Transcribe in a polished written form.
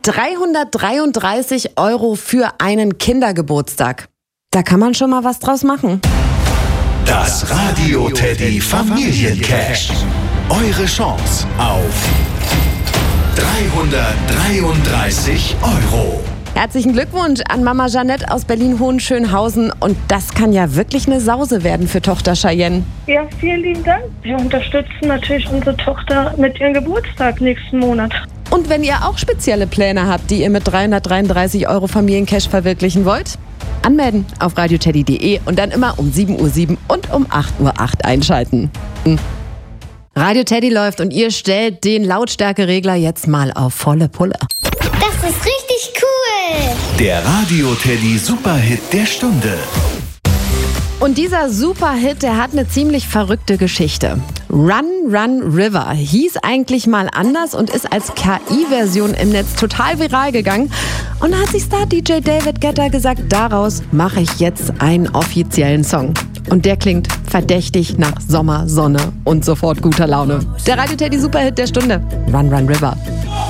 333 € für einen Kindergeburtstag. Da kann man schon mal was draus machen. Das Radio Teddy Familiencash. Eure Chance auf 333 €. Herzlichen Glückwunsch an Mama Jeanette aus Berlin-Hohenschönhausen. Und das kann ja wirklich eine Sause werden für Tochter Cheyenne. Ja, vielen lieben Dank. Wir unterstützen natürlich unsere Tochter mit ihrem Geburtstag nächsten Monat. Und wenn ihr auch spezielle Pläne habt, die ihr mit 333 € Familiencash verwirklichen wollt, anmelden auf radioteddy.de und dann immer um 7:07 Uhr und um 8:08 Uhr einschalten. Radio Teddy läuft und ihr stellt den Lautstärkeregler jetzt mal auf volle Pulle. Das ist richtig cool. Der Radio Teddy Superhit der Stunde. Und dieser Superhit, der hat eine ziemlich verrückte Geschichte. Run, Run, River hieß eigentlich mal anders und ist als KI-Version im Netz total viral gegangen. Und da hat sich Star-DJ David Guetta gesagt, daraus mache ich jetzt einen offiziellen Song. Und der klingt verdächtig nach Sommer, Sonne und sofort guter Laune. Der Radio Teddy Superhit der Stunde. Run, Run, River.